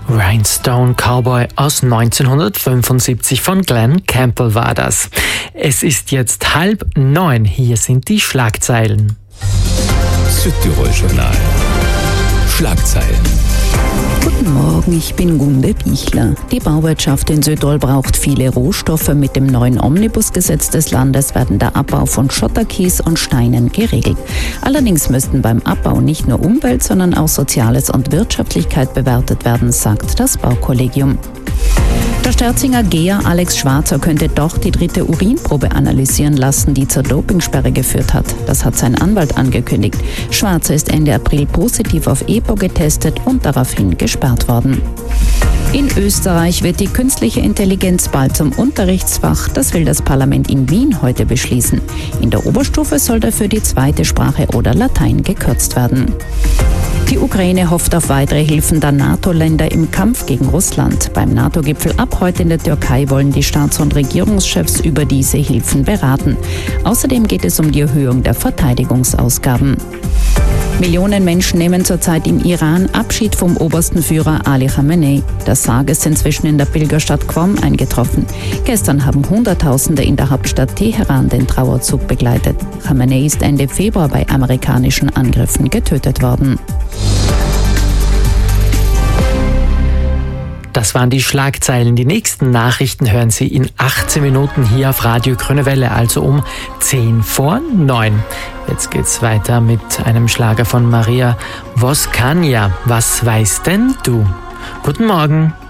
Rhinestone Cowboy aus 1975 von Glenn Campbell war das. Es ist jetzt 8:30. Hier sind die Schlagzeilen. Südtirol Journal. Schlagzeilen. Guten Morgen, ich bin Gunde Bichler. Die Bauwirtschaft in Südtirol braucht viele Rohstoffe. Mit dem neuen Omnibusgesetz des Landes werden der Abbau von Schotterkies und Steinen geregelt. Allerdings müssten beim Abbau nicht nur Umwelt, sondern auch Soziales und Wirtschaftlichkeit bewertet werden, sagt das Baukollegium. Der Sterzinger Geher Alex Schwarzer könnte doch die 3. Urinprobe analysieren lassen, die zur Dopingsperre geführt hat. Das hat sein Anwalt angekündigt. Schwarzer ist Ende April positiv auf EPO getestet und daraufhin gesperrt worden. In Österreich wird die künstliche Intelligenz bald zum Unterrichtsfach. Das will das Parlament in Wien heute beschließen. In der Oberstufe soll dafür die 2. Sprache oder Latein gekürzt werden. Die Ukraine hofft auf weitere Hilfen der NATO-Länder im Kampf gegen Russland. Beim NATO-Gipfel ab heute in der Türkei wollen die Staats- und Regierungschefs über diese Hilfen beraten. Außerdem geht es um die Erhöhung der Verteidigungsausgaben. Millionen Menschen nehmen zurzeit im Iran Abschied vom obersten Führer Ali Khamenei. Der Sarg ist inzwischen in der Pilgerstadt Qom eingetroffen. Gestern haben Hunderttausende in der Hauptstadt Teheran den Trauerzug begleitet. Khamenei ist Ende Februar bei amerikanischen Angriffen getötet worden. Das waren die Schlagzeilen. Die nächsten Nachrichten hören Sie in 18 Minuten hier auf Radio Grüne Welle, also um 8:50. Jetzt geht's weiter mit einem Schlager von Maria Voskania. Was weißt denn du? Guten Morgen.